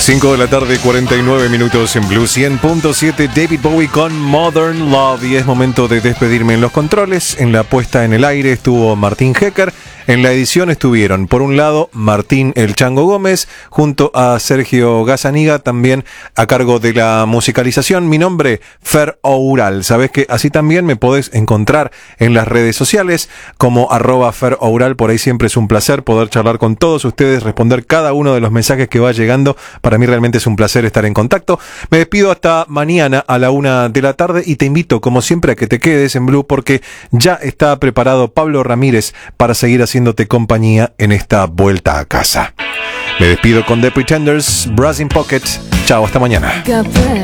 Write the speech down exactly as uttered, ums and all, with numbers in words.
cinco de la tarde, cuarenta y nueve minutos en Blue cien punto siete. David Bowie con Modern Love. Y es momento de despedirme en los controles. En la puesta en el aire estuvo Martín Hecker. En la edición estuvieron, por un lado, Martín El Chango Gómez, junto a Sergio Gazzaniga, también a cargo de la musicalización. Mi nombre, Fer Oural. Sabés que así también me podés encontrar en las redes sociales como arroba Fer Oural. Por ahí siempre es un placer poder charlar con todos ustedes, responder cada uno de los mensajes que va llegando. Para mí realmente es un placer estar en contacto. Me despido hasta mañana a la una de la tarde y te invito, como siempre, a que te quedes en Blue porque ya está preparado Pablo Ramírez para seguir haciéndote compañía en esta vuelta a casa. Me despido con The Pretenders, Brass in Pocket. Chao, hasta mañana.